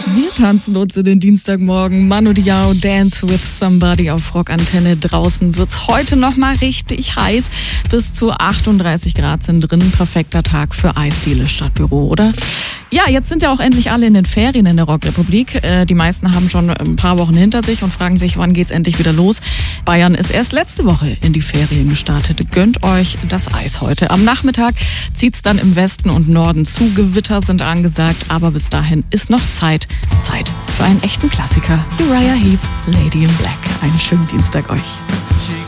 Wir tanzen uns in den Dienstagmorgen. Manu Diao, Dance with Somebody auf Rockantenne. Draußen wird's heute nochmal richtig heiß. Bis zu 38 Grad sind drin. Perfekter Tag für Eisdiele statt Büro, oder? Ja, jetzt sind ja auch endlich alle in den Ferien in der Rockrepublik. Die meisten haben schon ein paar Wochen hinter sich und fragen sich, wann geht's endlich wieder los? Bayern ist erst letzte Woche in die Ferien gestartet. Gönnt euch das Eis heute. Am Nachmittag zieht's dann im Westen und Norden zu. Gewitter sind angesagt, aber bis dahin ist noch Zeit für einen echten Klassiker. Uriah Heep, Lady in Black. Einen schönen Dienstag euch.